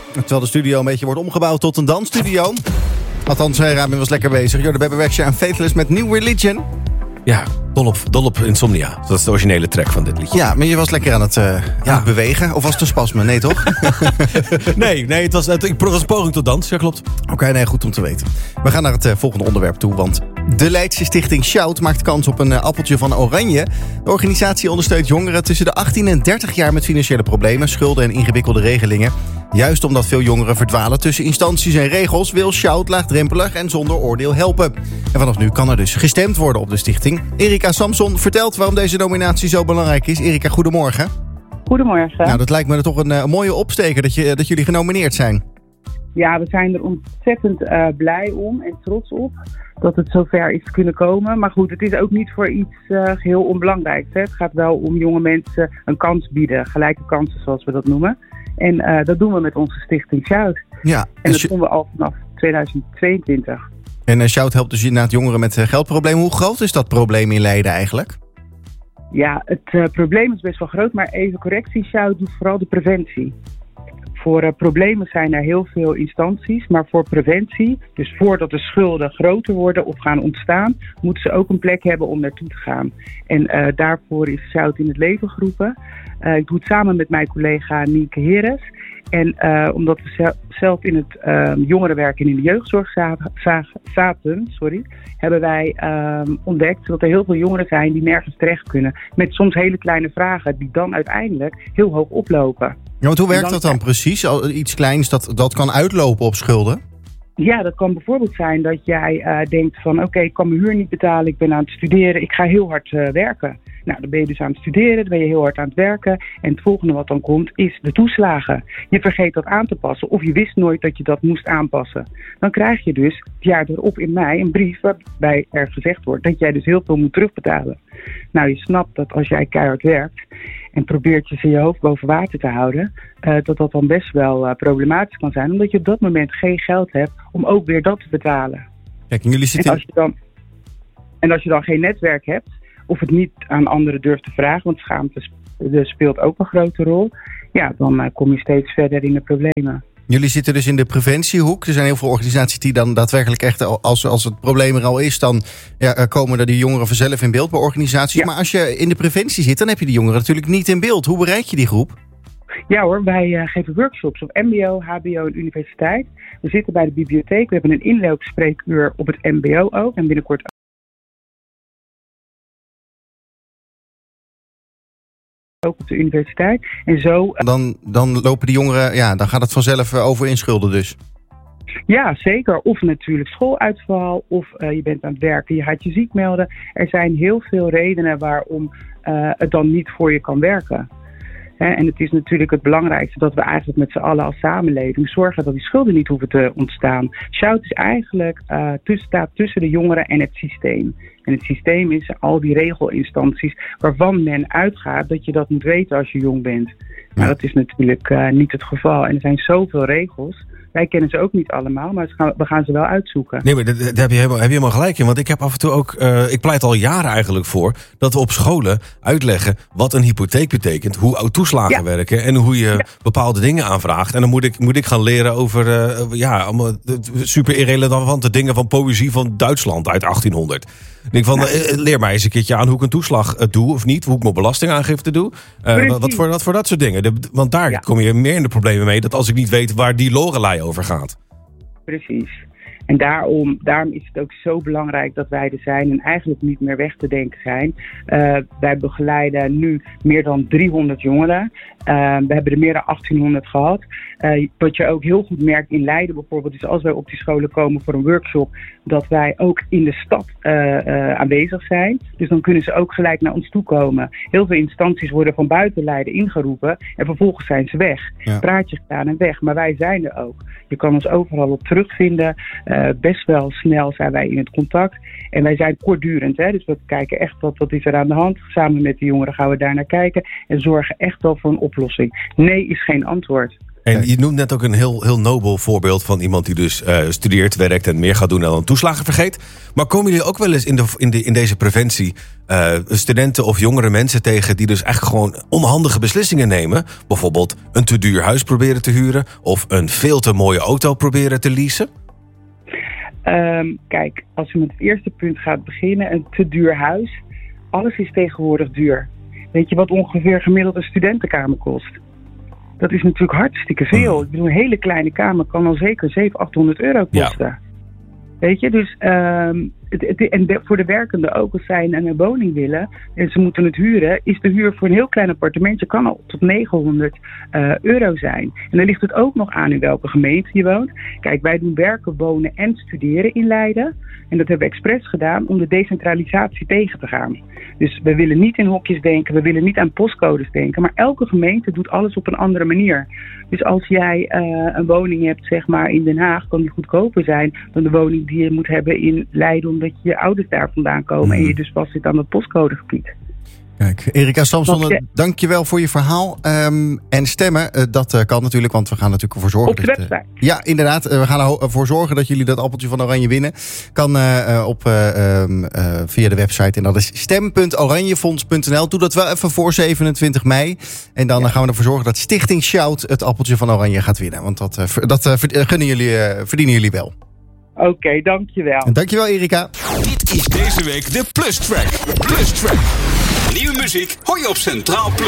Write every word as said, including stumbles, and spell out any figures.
Terwijl de studio een beetje wordt omgebouwd tot een dansstudio. Althans, Ramin was lekker bezig. Jordan Bebe Rexha en Faithless met New Religion. Ja, dol op, dol op Insomnia. Dat is de originele track van dit liedje. Ja, maar je was lekker aan het, uh, ja. aan het bewegen. Of was het een spasme? Nee, toch? nee, nee het, was, het was een poging tot dans. Ja, klopt. Oké, okay, nee, goed om te weten. We gaan naar het uh, volgende onderwerp toe. Want de Leidse stichting Shout maakt kans op een uh, appeltje van oranje. De organisatie ondersteunt jongeren tussen de achttien en dertig jaar met financiële problemen, schulden en ingewikkelde regelingen. Juist omdat veel jongeren verdwalen tussen instanties en regels, wil Shout laagdrempelig en zonder oordeel helpen. En vanaf nu kan er dus gestemd worden op de stichting. Erika Samson vertelt waarom deze nominatie zo belangrijk is. Erika, goedemorgen. Goedemorgen. Nou, dat lijkt me toch een, een mooie opsteker dat, je, dat jullie genomineerd zijn. Ja, we zijn er ontzettend uh, blij om en trots op dat het zover is kunnen komen. Maar goed, het is ook niet voor iets uh, geheel onbelangrijks. Hè. Het gaat wel om jonge mensen een kans bieden. Gelijke kansen, zoals we dat noemen. En uh, dat doen we met onze stichting Shout. Ja, en dat doen we al vanaf tweeduizend tweeëntwintig. En uh, Shout helpt dus inderdaad jongeren met uh, geldproblemen. Hoe groot is dat probleem in Leiden eigenlijk? Ja, het uh, probleem is best wel groot, maar even correctie. Shout doet vooral de preventie. Voor uh, problemen zijn er heel veel instanties, maar voor preventie, dus voordat de schulden groter worden of gaan ontstaan, moeten ze ook een plek hebben om naartoe te gaan. En uh, daarvoor is Shout in het leven geroepen. Uh, ik doe het samen met mijn collega Nienke Heres. En uh, omdat we zelf in het uh, jongerenwerk en in de jeugdzorg zaten, sorry, hebben wij uh, ontdekt dat er heel veel jongeren zijn die nergens terecht kunnen. Met soms hele kleine vragen die dan uiteindelijk heel hoog oplopen. Ja, want hoe werkt dan, dat dan precies? Iets kleins dat, dat kan uitlopen op schulden? Ja, dat kan bijvoorbeeld zijn dat jij uh, denkt van oké, okay, ik kan mijn huur niet betalen, ik ben aan het studeren, ik ga heel hard uh, werken. Nou, dan ben je dus aan het studeren, dan ben je heel hard aan het werken. En het volgende wat dan komt is de toeslagen. Je vergeet dat aan te passen of je wist nooit dat je dat moest aanpassen. Dan krijg je dus het jaar erop in mei een brief waarbij er gezegd wordt dat jij dus heel veel moet terugbetalen. Nou, je snapt dat als jij keihard werkt en probeert je ze je hoofd boven water te houden, uh, dat dat dan best wel uh, problematisch kan zijn. Omdat je op dat moment geen geld hebt om ook weer dat te betalen. Kijk, en jullie zitten... En als je dan, en als je dan geen netwerk hebt, of het niet aan anderen durft te vragen, want schaamte speelt ook een grote rol, ja, dan uh, kom je steeds verder in de problemen. Jullie zitten dus in de preventiehoek. Er zijn heel veel organisaties die dan daadwerkelijk echt, als, als het probleem er al is, dan ja, komen er die jongeren vanzelf in beeld bij organisaties. Ja. Maar als je in de preventie zit, dan heb je die jongeren natuurlijk niet in beeld. Hoe bereik je die groep? Ja hoor, wij uh, geven workshops op mbo, hbo en universiteit. We zitten bij de bibliotheek. We hebben een inloopspreekuur op het mbo ook en binnenkort ook op de universiteit. En zo... Dan, dan lopen die jongeren, ja, dan gaat het vanzelf over in schulden dus. Ja, zeker. Of natuurlijk schooluitval, of uh, je bent aan het werken, je gaat je ziek melden. Er zijn heel veel redenen waarom uh, het dan niet voor je kan werken. He, en het is natuurlijk het belangrijkste dat we eigenlijk met z'n allen als samenleving zorgen dat die schulden niet hoeven te ontstaan. Shout is eigenlijk uh, tussen, staat tussen de jongeren en het systeem. En het systeem is al die regelinstanties waarvan men uitgaat dat je dat moet weten als je jong bent. Maar dat is natuurlijk uh, niet het geval. En er zijn zoveel regels. Wij kennen ze ook niet allemaal, maar we gaan ze wel uitzoeken. Nee, maar daar heb je helemaal, heb je helemaal gelijk in. Want ik heb af en toe ook, uh, ik pleit al jaren eigenlijk voor dat we op scholen uitleggen wat een hypotheek betekent, hoe toeslagen ja. werken en hoe je ja. bepaalde dingen aanvraagt. En dan moet ik, moet ik gaan leren over uh, ja, allemaal super irrelevante dingen van poëzie van Duitsland uit achttienhonderd. Ik denk van, nou, uh, leer mij eens een keertje aan hoe ik een toeslag uh, doe of niet, hoe ik mijn belastingaangifte doe. Uh, wat, voor, wat voor dat soort dingen. De, want daar ja. kom je meer in de problemen mee, dat als ik niet weet waar die Lorelei over gaat. Precies. En daarom, daarom is het ook zo belangrijk dat wij er zijn en eigenlijk niet meer weg te denken zijn. Uh, wij begeleiden nu meer dan driehonderd jongeren. Uh, we hebben er meer dan achttienhonderd gehad. Uh, wat je ook heel goed merkt in Leiden bijvoorbeeld is als wij op die scholen komen voor een workshop, dat wij ook in de stad uh, uh, aanwezig zijn. Dus dan kunnen ze ook gelijk naar ons toe komen. Heel veel instanties worden van buiten Leiden ingeroepen en vervolgens zijn ze weg. Ja. Praatje gedaan en weg, maar wij zijn er ook. Je kan ons overal op terugvinden. Uh, best wel snel zijn wij in het contact. En wij zijn kortdurend. Hè? Dus we kijken echt wat, wat is er aan de hand. Samen met de jongeren gaan we daar naar kijken. En zorgen echt wel voor een oplossing. Nee is geen antwoord. En je noemt net ook een heel, heel nobel voorbeeld van iemand die dus uh, studeert, werkt en meer gaat doen dan toeslagen vergeet. Maar komen jullie ook wel eens in, de, in, de, in deze preventie uh, studenten of jongere mensen tegen die dus eigenlijk gewoon onhandige beslissingen nemen? Bijvoorbeeld een te duur huis proberen te huren of een veel te mooie auto proberen te leasen? Um, kijk, als we met het eerste punt gaat beginnen, een te duur huis. Alles is tegenwoordig duur. Weet je wat ongeveer gemiddeld een studentenkamer kost? Dat is natuurlijk hartstikke veel. Ik bedoel, een hele kleine kamer kan al zeker zevenhonderd, achthonderd euro kosten. Ja. Weet je, dus um, het, het, en de, voor de werkenden ook, als zij een woning willen en ze moeten het huren, is de huur voor een heel klein appartementje kan al tot negenhonderd uh, euro zijn. En dan ligt het ook nog aan in welke gemeente je woont. Kijk, wij doen werken, wonen en studeren in Leiden. En dat hebben we expres gedaan om de decentralisatie tegen te gaan. Dus we willen niet in hokjes denken, we willen niet aan postcodes denken, maar elke gemeente doet alles op een andere manier. Dus als jij uh, een woning hebt, zeg maar, in Den Haag, kan die goedkoper zijn dan de woning die je moet hebben in Leiden, omdat je ouders daar vandaan komen mm. en je dus vast zit aan het postcodegebied. Kijk, Erika Samson, dank je wel voor je verhaal. Um, en stemmen, uh, dat uh, kan natuurlijk, want we gaan natuurlijk ervoor zorgen... Op de website. Dat, uh, ja, inderdaad. Uh, we gaan ervoor zorgen dat jullie dat appeltje van Oranje winnen. Kan uh, op, uh, um, uh, via de website. En dat is stem punt oranjefonds punt n l. Doe dat wel even voor zevenentwintig mei. En dan ja. uh, gaan we ervoor zorgen dat Stichting Shout het appeltje van Oranje gaat winnen. Want dat, uh, dat uh, gunnen jullie, uh, verdienen jullie wel. Oké, okay, dankjewel. En dankjewel, Erika. Dit is deze week de Plus Track. Plus Track. Nieuwe muziek hoor je op Centraal Plus.